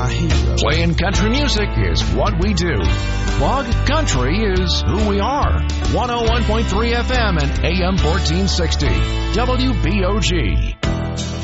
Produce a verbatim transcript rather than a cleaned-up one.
my hero. Playing country music is what we do. Bug Country is who we are. one oh one point three F M and A M fourteen sixty. W B O G.